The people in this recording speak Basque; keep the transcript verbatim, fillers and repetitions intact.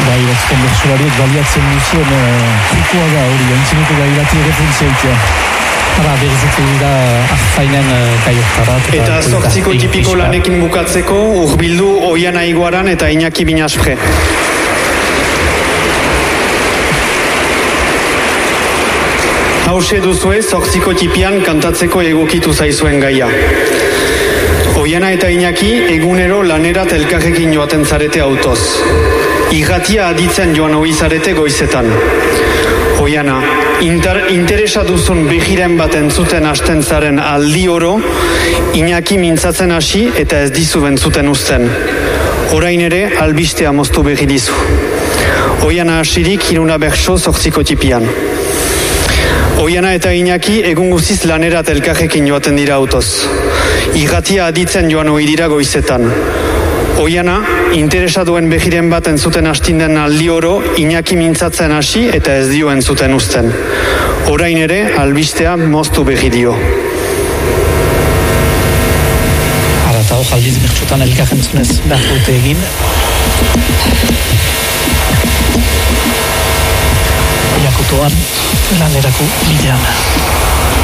Bai, batzuten bertsolariek baliatzen duzien trukua da hori, entzinuko gai bati referentzia itea. Hala, berrizetu dira ahfainen gai hortarat. Eta zortziko tipiko lanekin bukatzeko, urbildu Oiana Iguaran eta Iñaki Binaspre. Hauxe duzue zortziko tipian kantatzeko egokitu zaizuen gaia. Oiana eta Iñaki egunero lanerat elkarrekin joaten zarete autoz. Irratia aditzen joan hoi zarete goizetan. Oiana, inter, interesa duzun behiren bat entzuten hasten zaren aldi oro, Iñaki mintzatzen hasi eta ez dizu bentzuten uzten. Orain ere, albistea moztu behi dizu. Oiana hasirik hiruna bertso zortziko tipian. Oiana eta Iñaki egun guziz lanerat elkarrekin joaten dira autoz. Irratia aditzen joan hoi dira goizetan. Oiana, interesa duen behiren bat entzuten hastinden aldi oro, Iñaki mintzatzen hasi eta ez dio entzuten uzten. Orain ere, albistea moztu behi dio. Hala eta hor aldiz bertxotan elkarrentzunez behar dute egin. Iakotoan lanerako bidean.